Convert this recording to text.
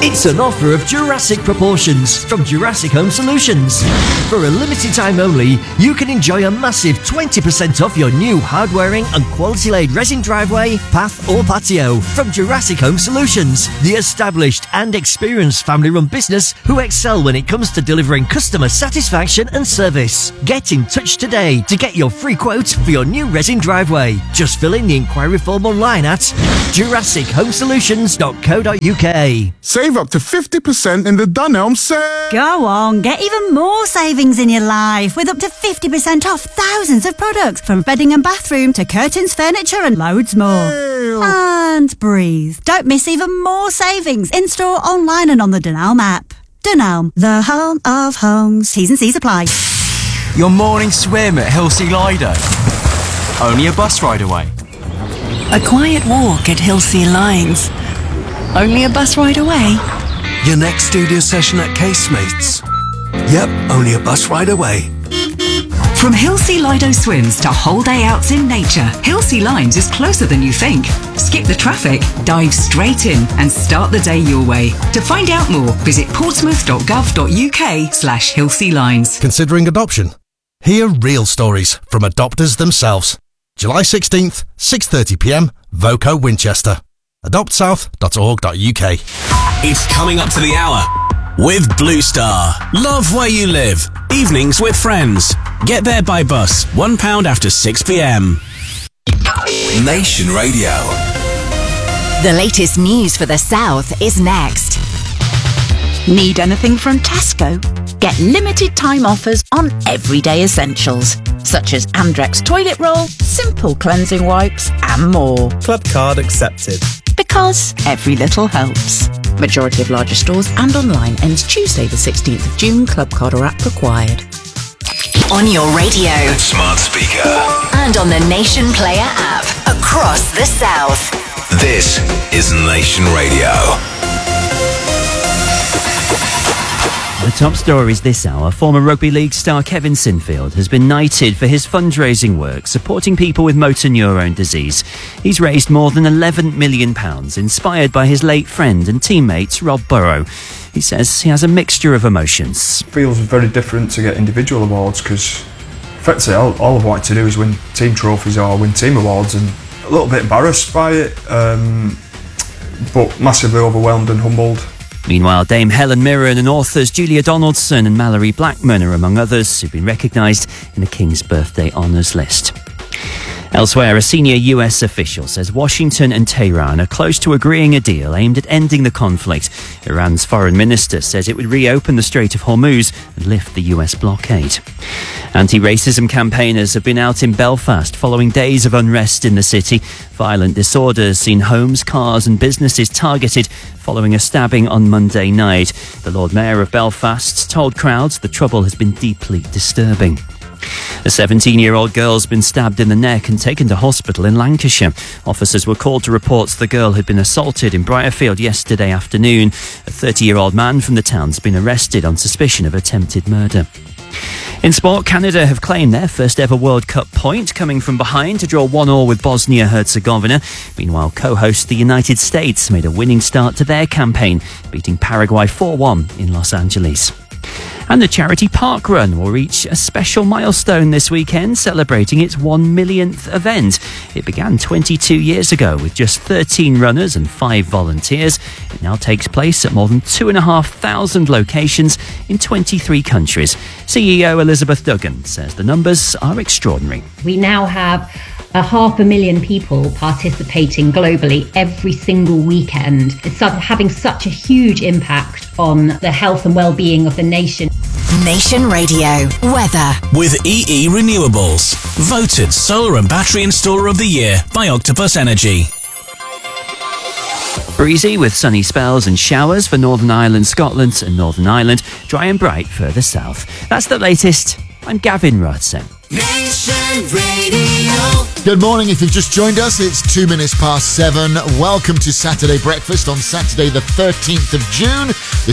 It's an offer of Jurassic proportions from Jurassic Home Solutions. For a limited time only, you can enjoy a massive 20% off your new hard-wearing and quality-laid resin driveway, path or patio from Jurassic Home Solutions, the established and experienced family-run business who excel when it comes to delivering customer satisfaction and service. Get in touch today to get your free quote for your new resin driveway. Just fill in the inquiry form online at jurassichomesolutions.co.uk. Save up to 50% in the Dunelm sale. Go on, get even more savings in your life with up to 50% off thousands of products from bedding and bathroom to curtains, furniture and loads more. And breathe. Don't miss even more savings in-store, online and on the Dunelm app. Dunelm, the home of homes. T's and C's apply. Your morning swim at Hilsea Lido. Only a bus ride away. A quiet walk at Hilsea Lines. Only a bus ride away. Your next studio session at Casemates. Yep, only a bus ride away. From Hilsea Lido swims to whole day outs in nature, Hilsea Lines is closer than you think. Skip the traffic, dive straight in and start the day your way. To find out more, visit portsmouth.gov.uk/Hilsea Lines. Considering adoption? Hear real stories from adopters themselves. July 16th, 6:30pm, Voco Winchester. adoptsouth.org.uk. It's coming up to the hour with Blue Star. Love where you live. Evenings with friends. Get there by bus. £1 after 6pm. Nation Radio. The latest news for the South is next. Need anything from Tesco? Get limited time offers on everyday essentials, such as Andrex toilet roll, simple cleansing wipes and more. Club card accepted. Because every little helps. Majority of larger stores and online ends Tuesday the 16th of June. Club card or app required. On your radio, smart speaker, and on the Nation Player app across the South. This is Nation Radio. The top stories this hour. Former rugby league star Kevin Sinfield has been knighted for his fundraising work supporting people with motor neurone disease. He's raised more than £11 million, inspired by his late friend and teammate Rob Burrow. He says he has a mixture of emotions. It feels very different to get individual awards because effectively all I've wanted to do is win team trophies or win team awards, and a little bit embarrassed by it, but massively overwhelmed and humbled. Meanwhile, Dame Helen Mirren and authors Julia Donaldson and Mallory Blackman are among others who've been recognised in the King's Birthday Honours list. Elsewhere, a senior US official says Washington and Tehran are close to agreeing a deal aimed at ending the conflict. Iran's foreign minister says it would reopen the Strait of Hormuz and lift the US blockade. Anti-racism campaigners have been out in Belfast following days of unrest in the city. Violent disorders seen homes, cars and businesses targeted following a stabbing on Monday night. The Lord Mayor of Belfast told crowds the trouble has been deeply disturbing. A 17-year-old girl's been stabbed in the neck and taken to hospital in Lancashire. Officers were called to reports the girl had been assaulted in Briarfield yesterday afternoon. A 30-year-old man from the town's been arrested on suspicion of attempted murder. In sport, Canada have claimed their first ever World Cup point, coming from behind to draw 1-1 with Bosnia-Herzegovina. Meanwhile, co-host the United States made a winning start to their campaign, beating Paraguay 4-1 in Los Angeles. And the charity park run will reach a special milestone this weekend, celebrating its 1 millionth event. It began 22 years ago with just 13 runners and 5 volunteers. It now takes place at more than 2,500 locations in 23 countries. CEO Elizabeth Duggan says the numbers are extraordinary. We now have 500,000 people participating globally every single weekend. It's having such a huge impact on the health and well-being of the nation. Nation Radio weather with EE Renewables, voted solar and battery installer of the year by Octopus Energy. Breezy with sunny spells and showers for Northern Ireland, Scotland and Northern Ireland. Dry and bright further south. That's the latest. I'm Gavin Rodson. Nation Radio. Good morning. If you've just joined us, it's 2 minutes past 7. Welcome to Saturday Breakfast on Saturday the 13th of June. The